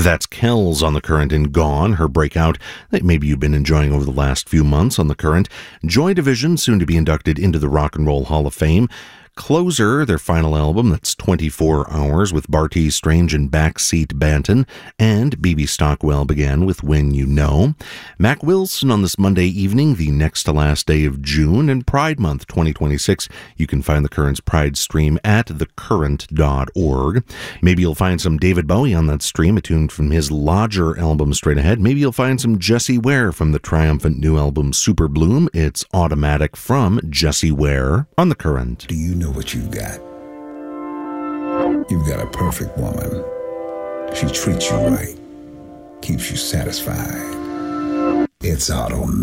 That's Kells on The Current and Gone, her breakout that maybe you've been enjoying over the last few months on The Current. Joy Division, soon to be inducted into the Rock and Roll Hall of Fame. Closer, their final album, that's 24 Hours, with Bartees Strange and Backseat Banton, and BB Stockwell began with When You Know. Mac Wilson on this Monday evening, the next to last day of June, and Pride Month 2026. You can find The Current's Pride stream at thecurrent.org. Maybe you'll find some David Bowie on that stream, a tune from his Lodger album straight ahead. Maybe you'll find some Jessie Ware from the triumphant new album Super Bloom. It's Automatic from Jessie Ware on The Current. Do you know what you've got? You've got a perfect woman. She treats you right, keeps you satisfied. It's automatic.